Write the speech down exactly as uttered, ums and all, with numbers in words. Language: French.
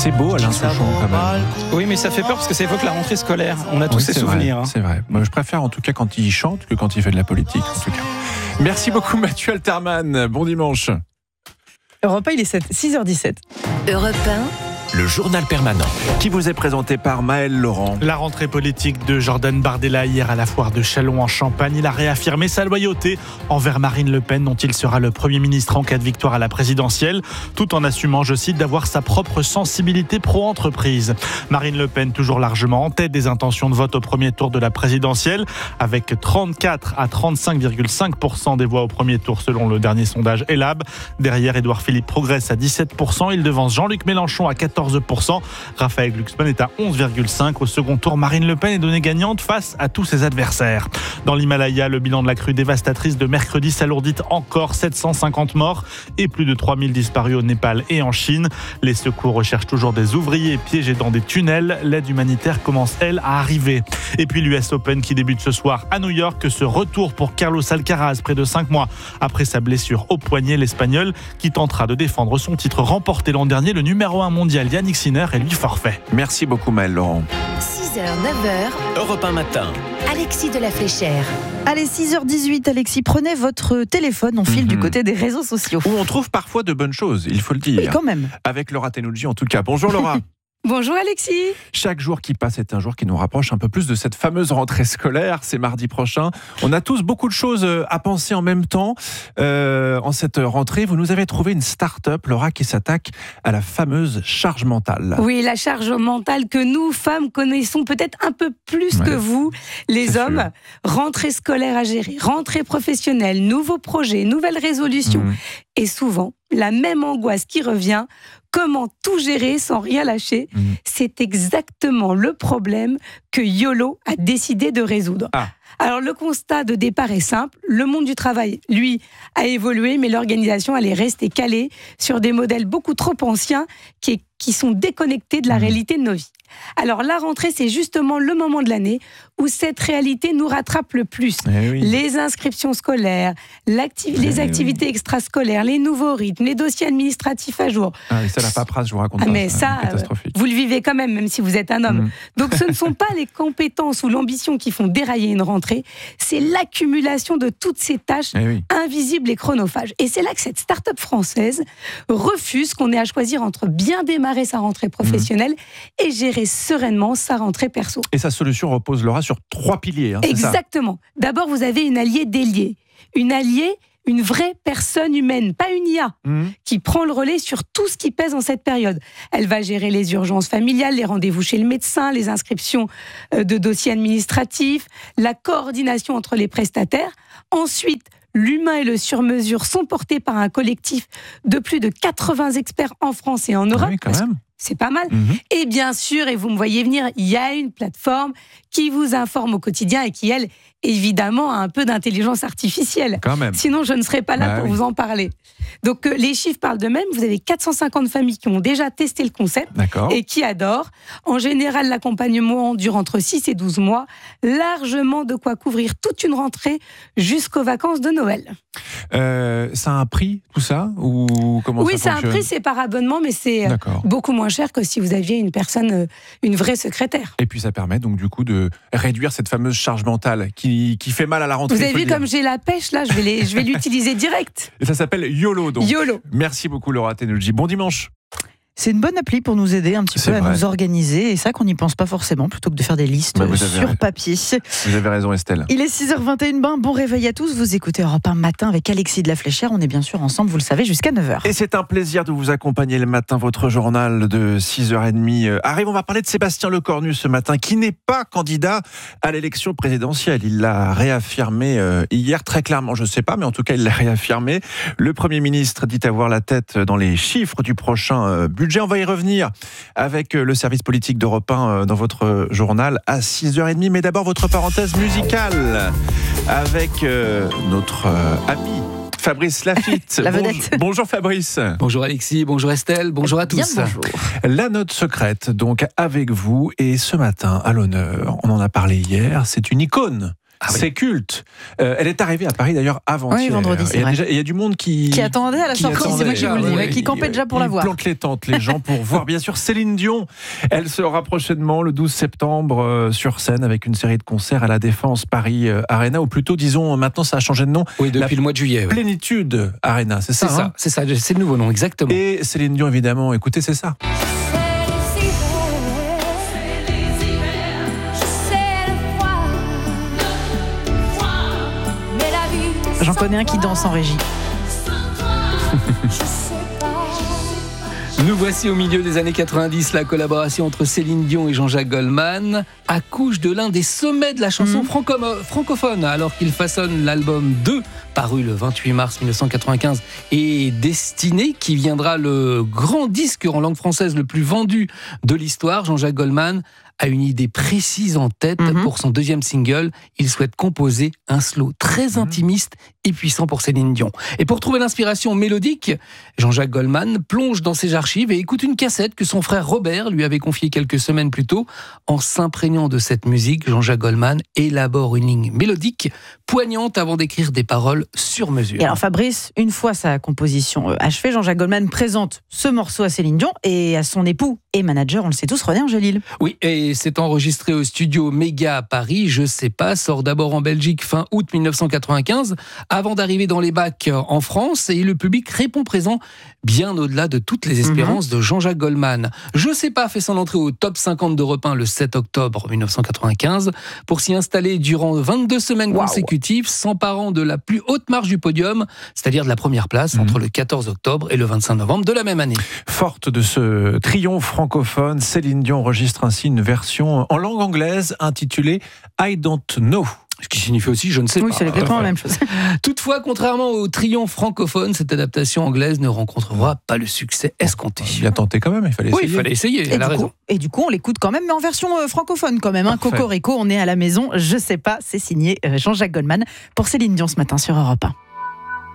C'est beau Alain Souchon quand même. Oui, mais ça fait peur parce que ça évoque la rentrée scolaire. On a tous Oui, ces c'est souvenirs. Vrai, hein. C'est vrai. Moi, je préfère en tout cas quand il chante que quand il fait de la politique. En tout cas. Merci beaucoup Mathieu Alterman. Bon dimanche. Europe un, il est six heures dix-sept. Europe un. Le journal permanent. Qui vous est présenté par Maël Laurent. La rentrée politique de Jordan Bardella hier à la foire de Châlons en Champagne. Il a réaffirmé sa loyauté envers Marine Le Pen, dont il sera le Premier ministre en cas de victoire à la présidentielle, tout en assumant, je cite, d'avoir sa propre sensibilité pro-entreprise. Marine Le Pen, toujours largement en tête des intentions de vote au premier tour de la présidentielle, avec trente-quatre à trente-cinq virgule cinq pour cent des voix au premier tour selon le dernier sondage Elab. Derrière, Édouard Philippe progresse à dix-sept pour cent. Il devance Jean-Luc Mélenchon à quatorze pour cent. Raphaël Glucksmann est à onze virgule cinq pour cent. Au second tour, Marine Le Pen est donnée gagnante face à tous ses adversaires. Dans l'Himalaya, le bilan de la crue dévastatrice de mercredi s'alourdit encore. sept cent cinquante morts et plus de trois mille disparus au Népal et en Chine. Les secours recherchent toujours des ouvriers piégés dans des tunnels. L'aide humanitaire commence, elle, à arriver. Et puis l'U S Open qui débute ce soir à New York. Ce retour pour Carlos Alcaraz, près de cinq mois après sa blessure au poignet. L'Espagnol qui tentera de défendre son titre remporté l'an dernier. Le numéro un mondial Yannick Sinner est lui forfait. Merci beaucoup Maël Laurent. six heures, neuf heures. Europe un matin. Alexis de la Fléchère. Allez, six heures dix-huit, Alexis, prenez votre téléphone, on file Mhm. du côté des réseaux sociaux. Où on trouve parfois de bonnes choses, il faut le dire. Oui, quand même. Avec Laura Tenouji en tout cas. Bonjour Laura. Bonjour Alexis. Chaque jour qui passe est un jour qui nous rapproche un peu plus de cette fameuse rentrée scolaire. C'est mardi prochain. On a tous beaucoup de choses à penser en même temps. Euh, en cette rentrée, vous nous avez trouvé une start-up, Laura, qui s'attaque à la fameuse charge mentale. Oui, la charge mentale que nous, femmes, connaissons peut-être un peu plus Ouais, que vous, les c'est hommes. sûr. Rentrée scolaire à gérer, rentrée professionnelle, nouveaux projets, nouvelles résolutions. Mmh. Et souvent, la même angoisse qui revient, comment tout gérer sans rien lâcher, Mmh. c'est exactement le problème que YOLO a décidé de résoudre. Ah. Alors le constat de départ est simple, le monde du travail, lui, a évolué, mais l'organisation, elle est restée calée sur des modèles beaucoup trop anciens qui, qui sont déconnectés de la Mmh. réalité de nos vies. Alors la rentrée, c'est justement le moment de l'année où cette réalité nous rattrape le plus. Eh oui. Les inscriptions scolaires, l'acti- les Eh activités extrascolaires, les nouveaux rythmes, les dossiers administratifs à jour. Ah, et ça, la paperasse, je vous raconte Ah, pas, mais c'est ça, catastrophique. Vous le vivez quand même, même si vous êtes un homme. Mmh. Donc ce ne sont pas les compétences ou l'ambition qui font dérailler une rentrée, c'est l'accumulation de toutes ces tâches Eh oui. invisibles et chronophages. Et c'est là que cette start-up française refuse qu'on ait à choisir entre bien démarrer sa rentrée professionnelle Mmh. et gérer sereinement sa rentrée perso. Et sa solution repose, Laura, sur trois piliers. Hein, c'est ça. Exactement. D'abord, vous avez une alliée déliée. Une alliée, une vraie personne humaine, pas une I A, Mmh. qui prend le relais sur tout ce qui pèse en cette période. Elle va gérer les urgences familiales, les rendez-vous chez le médecin, les inscriptions euh, de dossiers administratifs, la coordination entre les prestataires. Ensuite, l'humain et le sur-mesure sont portés par un collectif de plus de quatre-vingts experts en France et en Europe. Ah oui, quand parce que même. c'est pas mal. Mmh. Et bien sûr, et vous me voyez venir, il y a une plateforme qui vous informe au quotidien et qui, elle, évidemment, a un peu d'intelligence artificielle. Quand même. Sinon, je ne serais pas là Bah pour oui. vous en parler. Donc, euh, les chiffres parlent d'eux-mêmes. Vous avez quatre cent cinquante familles qui ont déjà testé le concept D'accord. et qui adorent. En général, l'accompagnement dure entre six et douze mois. Largement de quoi couvrir toute une rentrée jusqu'aux vacances de Noël. Euh, ça a un prix, tout ça ou comment Oui, ça c'est un fonctionne prix, c'est par abonnement, mais c'est euh, D'accord. beaucoup moins cher que si vous aviez une personne, euh, une vraie secrétaire. Et puis ça permet donc du coup de réduire cette fameuse charge mentale qui, qui fait mal à la rentrée. Vous avez faut vu le dire. comme j'ai la pêche, là, je vais, les- je vais l'utiliser direct. Et ça s'appelle YOLO donc. YOLO. Merci beaucoup Laura Tenouji. Bon dimanche. C'est une bonne appli pour nous aider un petit C'est peu à vrai. nous organiser. Et ça qu'on n'y pense pas forcément, plutôt que de faire des listes Bah, vous avez sur raison. papier. Vous avez raison Estelle. Il est six heures vingt et une, ben, bon réveil à tous. Vous écoutez Europe un matin avec Alexis de la Fléchère. On est bien sûr ensemble, vous le savez, jusqu'à neuf heures. Et c'est un plaisir de vous accompagner le matin. Votre journal de six heures trente arrive. On va parler de Sébastien Lecornu ce matin, qui n'est pas candidat à l'élection présidentielle. Il l'a réaffirmé euh, hier très clairement. Je ne sais pas, mais en tout cas, il l'a réaffirmé. Le Premier ministre dit avoir la tête dans les chiffres du prochain euh, budget. On va y revenir avec euh, le service politique d'Europe un euh, dans votre journal à six heures trente. Mais d'abord, votre parenthèse musicale avec euh, notre euh, ami Fabrice Lafitte. La vedette. Bonjour, bonjour Fabrice. Bonjour Alexis, bonjour Estelle, bonjour à Bien tous. le bonjour. La note secrète, donc avec vous, et ce matin, à l'honneur, on en a parlé hier, c'est une icône. Ah oui. c'est culte. Euh, elle est arrivée à Paris d'ailleurs avant-hier. Oui, vendredi, c'est Il y a vrai. déjà- Il y a du monde qui... Qui attendait à la qui sortie, c'est attendait. moi qui vous le dis, Ah, ouais, qui campait il- déjà pour la il voir. plante les tentes, les gens, pour voir bien sûr Céline Dion. Elle sera prochainement le douze septembre euh, sur scène avec une série de concerts à la Défense Paris euh, Arena, ou plutôt disons, maintenant ça a changé de nom, Oui, depuis La le mois de juillet. oui. Plénitude Arena, c'est ça, C'est hein ça, c'est ça, c'est le nouveau nom, exactement. Et Céline Dion évidemment, écoutez, c'est ça. J'en connais un qui danse en régie. Nous voici au milieu des années quatre-vingt-dix. La collaboration entre Céline Dion et Jean-Jacques Goldman accouche de l'un des sommets de la chanson Mmh. franco- francophone, alors qu'il façonne l'album deux, paru le vingt-huit mars mille neuf cent quatre-vingt-quinze, et Destinée, qui viendra le grand disque en langue française le plus vendu de l'histoire. Jean-Jacques Goldman a une idée précise en tête. Mmh. Pour son deuxième single. Il souhaite composer un slow très intimiste et puissant pour Céline Dion. Et pour trouver l'inspiration mélodique, Jean-Jacques Goldman plonge dans ses archives et écoute une cassette que son frère Robert lui avait confiée quelques semaines plus tôt. En s'imprégnant de cette musique, Jean-Jacques Goldman élabore une ligne mélodique poignante avant d'écrire des paroles sur mesure. Et alors Fabrice, une fois sa composition euh, achevée, Jean-Jacques Goldman présente ce morceau à Céline Dion et à son époux et manager, on le sait tous, René Angélil. Oui, et c'est enregistré au studio Méga à Paris. Je sais pas, sort d'abord en Belgique fin août mille neuf cent quatre-vingt-quinze, avant d'arriver dans les bacs en France, et le public répond présent, bien au-delà de toutes les espérances mm-hmm. de Jean-Jacques Goldman. Je sais pas fait son entrée au top cinquante d'Europe un le sept octobre mille neuf cent quatre-vingt-quinze, pour s'y installer durant vingt-deux semaines wow. consécutives, s'emparant de la plus haute marche du podium, c'est-à-dire de la première place, mm-hmm. entre le quatorze octobre et le vingt-cinq novembre de la même année. Forte de ce triomphe francophone, Céline Dion enregistre ainsi une version en langue anglaise intitulée I Don't Know. Ce qui signifie aussi je ne sais oui, pas. Oui, c'est exactement la même chose. Toutefois, contrairement au triomphe francophone, cette adaptation anglaise ne rencontrera pas le succès escompté. Bien tenté quand même, il fallait essayer. Oui, il fallait essayer, et elle a raison. Coup, et du coup, on l'écoute quand même, mais en version euh, francophone quand même. Hein. Cocorico, on est à la maison, je sais pas, c'est signé euh, Jean-Jacques Goldman pour Céline Dion ce matin sur Europe un.